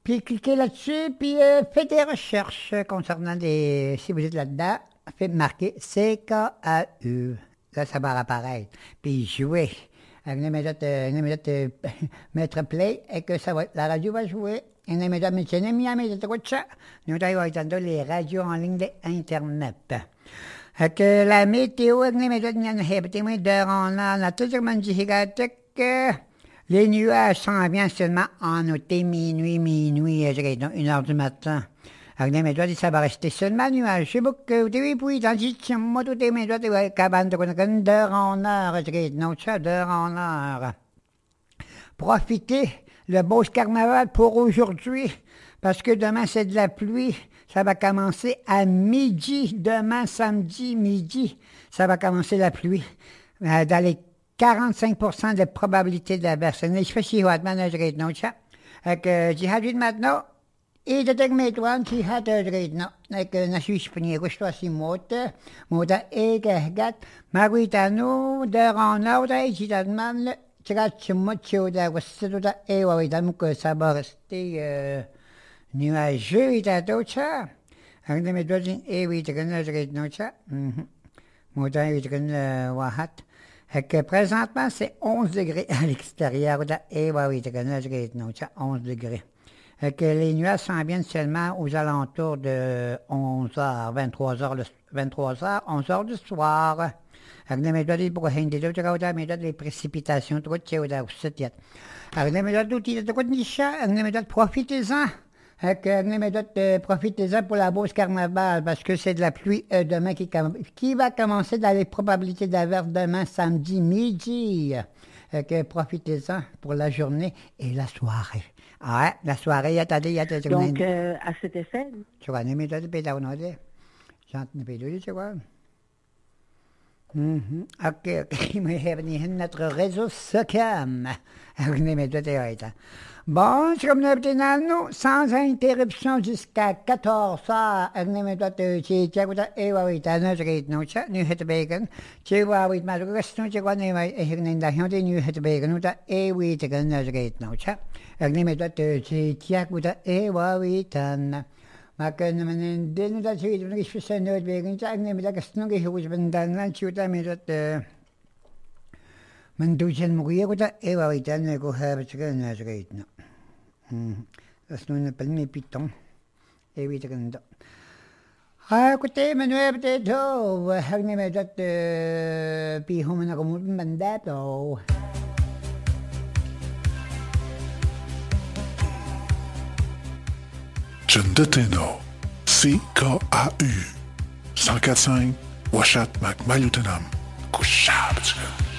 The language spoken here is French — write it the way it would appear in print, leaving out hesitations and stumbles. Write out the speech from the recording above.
Puis cliquez là-dessus, puis faites des recherches concernant des... Si vous êtes là-dedans, faites marquer CKAU. Là, ça va apparaître. Puis jouez. Une minute, mettre play et que ça va, la radio va jouer. Une minute, nous allons entendre les radios en ligne d'Internet. Que la météo, une minute, on a toujours les nuages s'en viennent seulement en été, minuit, 1h du matin. Ça va rester seulement nuage. C'est beaucoup de puis dans le moi, tout est médois, cabane d'heure en heure, non, ça, d'heure en heure. Profitez le beau carnaval pour aujourd'hui, parce que demain, c'est de la pluie. Ça va commencer à midi, demain, samedi, midi, ça va commencer la pluie. Dans les 45% de probabilité de la version. Je fais si hot, non, ça. J'ai hâte maintenant. Et de meetwan die had uitgereden. Ik na Suisse-Spanje, was die motor gat. Maar we dan nu, daar aan nou, daar is dat man, je moet je daar was dat we dan moeten sabarste nuageux dat ook zo. En dan met dat in we te kunnen uitgereden, nou zo. Moet dan we te kunnen wat. Présentement, c'est 11 degrés à l'extérieur. Et oui, tu connais, 11 degrés. Que les nuages s'en viennent seulement aux alentours de 11h, 23h, 11h du soir. Les précipitations, profitez-en. Profitez-en pour la Beauce Carnaval, parce que c'est de la pluie demain qui va commencer dans les probabilités d'averse demain samedi midi. Profitez-en pour la journée et la soirée. Ouais, la soirée, Donc, à cet effet... Tu vois, nous mettons des pédales, non? J'entends pédales, tu vois. OK. Notre réseau SOCAM. Bon, c'est comme nous, sans interruption jusqu'à 14h. Maar kunnen we in dit dat je nog eens verstaan uitwegen? Ik neem dat ik nog eens goed ben dan je dat met dat men doet zijn moeilijk dat wat dan ik heb het kunnen zeggen. Dat is nu een pelme piton. Weet ik dat. Écoutez, men hebben dit ho. Ik neem dat bij hoe men moet mandaat ho. Chendeteno, CKAU, 104.5, Washat Macmalutanam, Kushabtska.